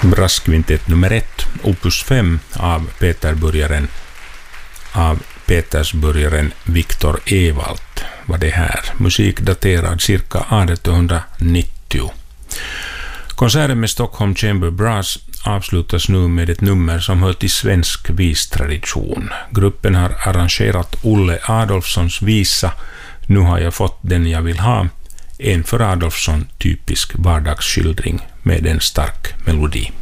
Brasskvintett nummer 1, opus 5 av Petersburgaren Viktor Ewald var det här. Musik daterad cirka 1890. Konserten med Stockholm Chamber Brass avslutas nu med ett nummer som hör till svensk vistradition. Gruppen har arrangerat Olle Adolfssons visa Nu har jag fått den jag vill ha, en för Adolfsson typisk vardagsskildring med en stark melodi.